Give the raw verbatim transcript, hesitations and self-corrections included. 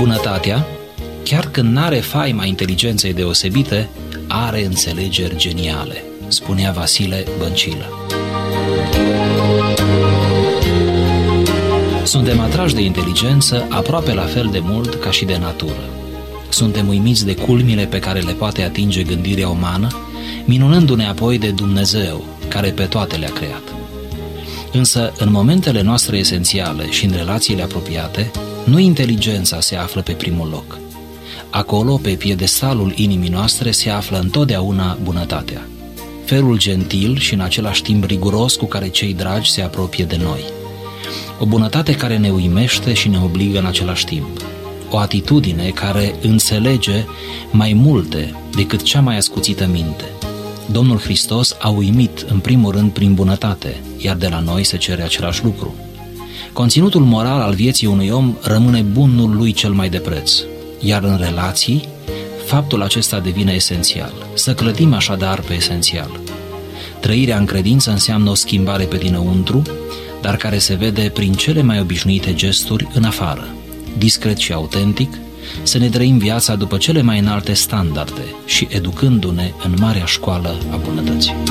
Bunătatea, chiar când n-are faima inteligenței deosebite, are înțelegeri geniale, spunea Vasile Băncilă. Suntem atrași de inteligență aproape la fel de mult ca și de natură. Suntem uimiți de culmile pe care le poate atinge gândirea umană, minunându-ne apoi de Dumnezeu, care pe toate le-a creat. Însă, în momentele noastre esențiale și în relațiile apropiate, nu inteligența se află pe primul loc. Acolo, pe piedestalul inimii noastre, se află întotdeauna bunătatea. Felul gentil și în același timp riguros cu care cei dragi se apropie de noi. O bunătate care ne uimește și ne obligă în același timp. O atitudine care înțelege mai multe decât cea mai ascuțită minte. Domnul Hristos a uimit în primul rând prin bunătate, iar de la noi se cere același lucru. Conținutul moral al vieții unui om rămâne bunul lui cel mai de preț, iar în relații, faptul acesta devine esențial. Să clădim așadar pe esențial. Trăirea în credință înseamnă o schimbare pe dinăuntru, dar care se vede prin cele mai obișnuite gesturi în afară. Discret și autentic, să ne trăim viața după cele mai înalte standarde și educându-ne în marea școală a bunătății.